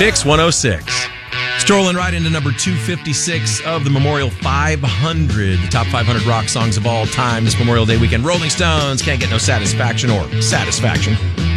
Fix 106. Strolling right into number 256 of the Memorial 500, the top 500 rock songs of all time this Memorial Day weekend. Rolling Stones, Can't Get No Satisfaction or Satisfaction.